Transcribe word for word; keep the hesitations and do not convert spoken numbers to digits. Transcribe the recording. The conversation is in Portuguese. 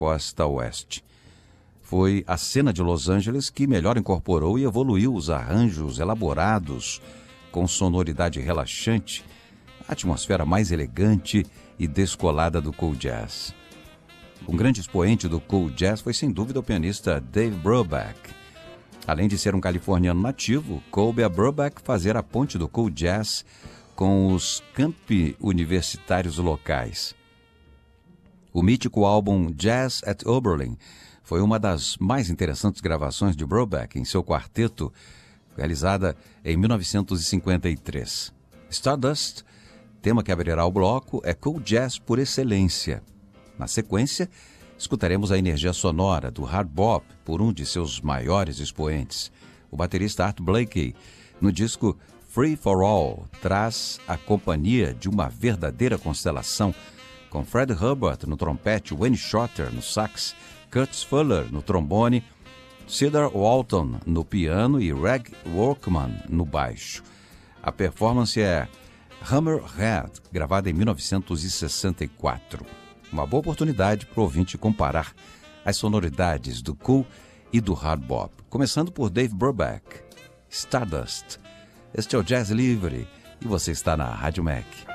costa oeste. Foi a cena de Los Angeles que melhor incorporou e evoluiu os arranjos elaborados, com sonoridade relaxante, a atmosfera mais elegante e descolada do cool jazz. Um grande expoente do cool jazz foi sem dúvida o pianista Dave Brubeck. Além de ser um californiano nativo, coube a Brubeck fazer a ponte do cool jazz com os campi universitários locais. O mítico álbum Jazz at Oberlin foi uma das mais interessantes gravações de Brubeck em seu quarteto, realizada em mil novecentos e cinquenta e três. Stardust, tema que abrirá o bloco, é cool jazz por excelência. Na sequência, escutaremos a energia sonora do hard bop por um de seus maiores expoentes, o baterista Art Blakey. No disco Free for All, traz a companhia de uma verdadeira constelação, com Fred Hubbard no trompete, Wayne Shorter no sax, Curtis Fuller no trombone, Cedar Walton no piano e Reg Workman no baixo. A performance é Hammerhead, gravada em mil novecentos e sessenta e quatro. Uma boa oportunidade para o ouvinte comparar as sonoridades do cool e do hard bop. Começando por Dave Brubeck, Stardust. Este é o Jazz Livre e você está na Rádio Mac.